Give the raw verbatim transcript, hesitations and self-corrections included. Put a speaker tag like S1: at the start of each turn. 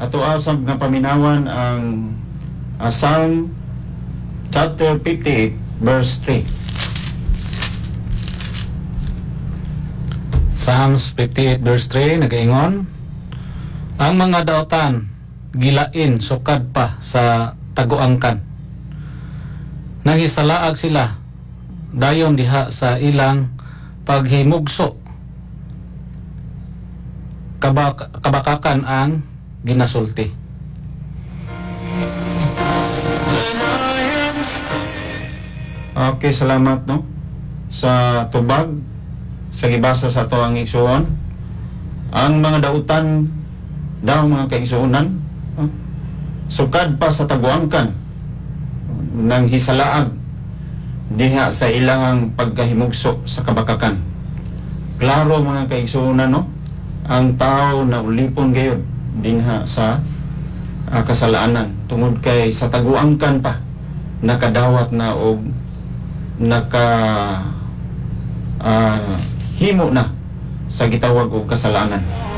S1: ato asab nga paminawan ang uh, Psalm chapter fifty-eight verse three.
S2: Psalms fifty-eight verse three nagaingon, ang mga daotan gilain sukad pa sa taguangkan. Nangisalaag sila dayon diha sa ilang paghimugso. Kabak kabakakan ang ginasulti.
S1: Okay, salamat no sa tubag sa gibasa sa ato ang igsuon. Ang mga dautan daw mga kaigsuonan no? Sukad pa sa taguangkan nang hisalaag diha sa ilang pagkahimugso sa kabakakan. Klaro mga kaigsuonan no, ang tao na ulipon gayud dinha sa uh, kasalaanan tungod kay sa taguangkan pa nakadawat na og naka uh, himo na sa gitawag og kasalanan.